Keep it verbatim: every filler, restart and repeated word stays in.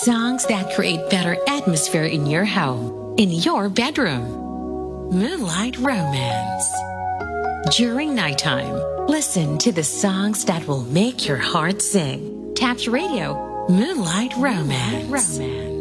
Songs that create better atmosphere in your home, in your bedroom. Moonlight Romance. During nighttime, listen to the songs that will make your heart sing. Taps Radio, Moonlight Romance. Romance.